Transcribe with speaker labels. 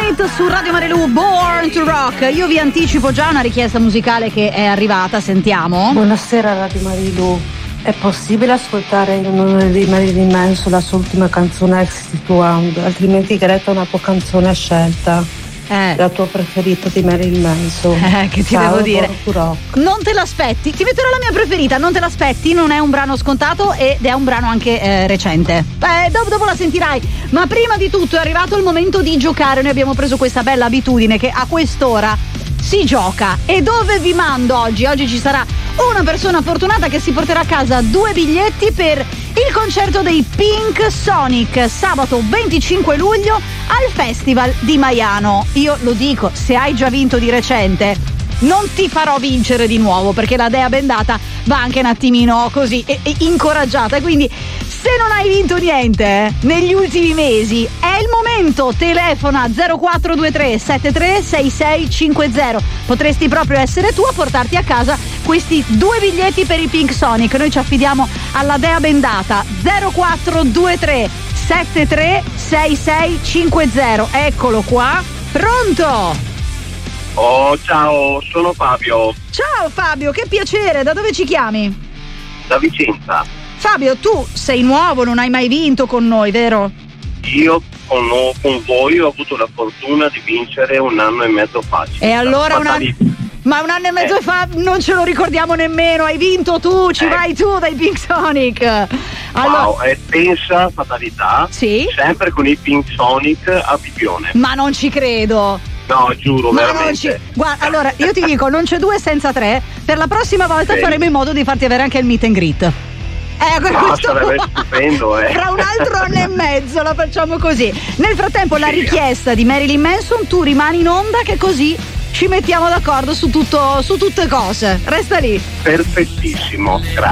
Speaker 1: Smith su Radio Marilu, Born to Rock. Io vi anticipo già una richiesta musicale che è arrivata, sentiamo.
Speaker 2: Buonasera Radio Marilu, è possibile ascoltare in onore di Marilyn Manson la sua ultima canzone Exit Wound? Altrimenti Greta una tua canzone a scelta. La tua preferita di Marilyn Manson.
Speaker 1: Che ti
Speaker 2: Ciao,
Speaker 1: devo dire?
Speaker 2: Non
Speaker 1: te l'aspetti, ti metterò la mia preferita, non te l'aspetti, non è un brano scontato ed è un brano anche recente. Dopo la sentirai, ma prima di tutto è arrivato il momento di giocare. Noi abbiamo preso questa bella abitudine che a quest'ora si gioca. E dove vi mando oggi? Oggi ci sarà una persona fortunata che si porterà a casa 2 biglietti per il concerto dei Pink Sonic sabato 25 luglio al Festival di Maiano. Io lo dico, se hai già vinto di recente non ti farò vincere di nuovo, perché la dea bendata va anche un attimino così incoraggiata, e quindi se non hai vinto niente negli ultimi mesi è il momento. Telefona 0423 736650. Potresti proprio essere tu a portarti a casa questi 2 biglietti per i Pink Sonic. Noi ci affidiamo alla dea bendata. 0423 736650. Eccolo qua, pronto?
Speaker 3: Oh, ciao, sono Fabio.
Speaker 1: Ciao Fabio, che piacere, da dove ci chiami?
Speaker 3: Da Vicenza.
Speaker 1: Fabio, tu sei nuovo, non hai mai vinto con noi, vero?
Speaker 3: Io con voi ho avuto la fortuna di vincere 1 anno e mezzo fa.
Speaker 1: E allora ma 1 anno e mezzo fa non ce lo ricordiamo nemmeno, hai vinto tu, ci vai tu dai Pink Sonic. Allora,
Speaker 3: wow, pensa fatalità,
Speaker 1: sì?
Speaker 3: Sempre con i Pink Sonic a Bibione.
Speaker 1: Ma non ci credo.
Speaker 3: No, giuro, veramente.
Speaker 1: Guarda, allora, io ti dico, non c'è 2 senza 3. Per la prossima volta faremo in modo di farti avere anche il meet and greet.
Speaker 3: Sarebbe stupendo,
Speaker 1: Fra un altro anno e mezzo la facciamo così. Nel frattempo la richiesta di Marilyn Manson, tu rimani in onda, che così ci mettiamo d'accordo su tutte cose. Resta lì.
Speaker 3: Perfettissimo, grazie.